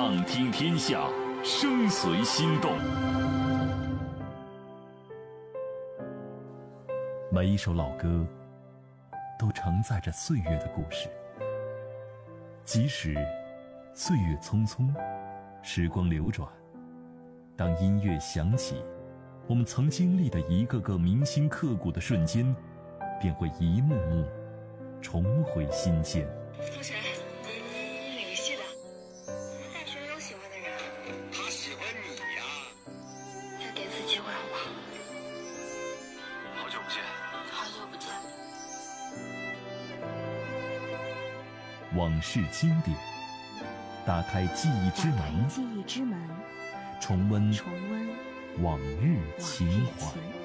畅听天下，声随心动。每一首老歌都承载着岁月的故事，即使岁月匆匆，时光流转，当音乐响起，我们曾经历的一个个铭心刻骨的瞬间，便会一幕幕重回心间。 风尘，哪个系的？大学有喜欢的人。 他喜欢你呀。 再给次机会好不好？ 好久不见。 好久不见。 往事经典，打开记忆之门， 记忆之门， 重温重温往日情怀。